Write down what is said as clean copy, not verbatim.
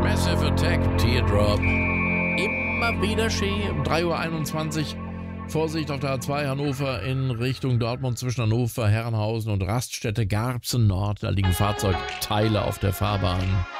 Massive Attack, Teardrop. Immer wieder schön um 3:21 Uhr. Vorsicht auf der A2 Hannover in Richtung Dortmund zwischen Hannover, Herrenhausen und Raststätte Garbsen Nord. Da liegen Fahrzeugteile auf der Fahrbahn.